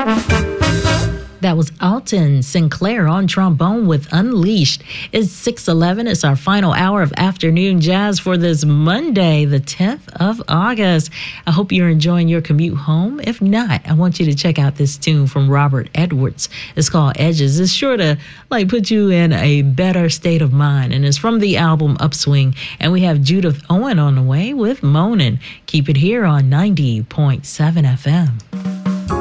That was Alton Sinclair on trombone with Unleashed. It's 6:11. It's our final hour of afternoon jazz for this Monday, the 10th of August. I hope you're enjoying your commute home. If not, I want you to check out this tune from Robert Edwards. It's called Edges. It's sure to put you in a better state of mind, and it's from the album Upswing. And we have Judith Owen on the way with Moanin'. Keep it here on 90.7 FM.